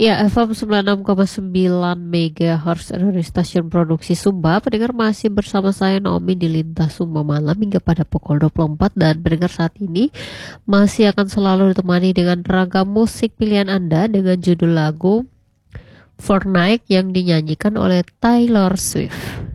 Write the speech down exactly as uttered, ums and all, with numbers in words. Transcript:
Ya, F M sembilan puluh enam koma sembilan MHz dari stasiun produksi Sumba. Pendengar masih bersama saya Naomi di Lintas Sumba Malam hingga pada pukul dua puluh empat, dan pendengar saat ini masih akan selalu ditemani dengan ragam musik pilihan Anda dengan judul lagu Fortnite yang dinyanyikan oleh Taylor Swift.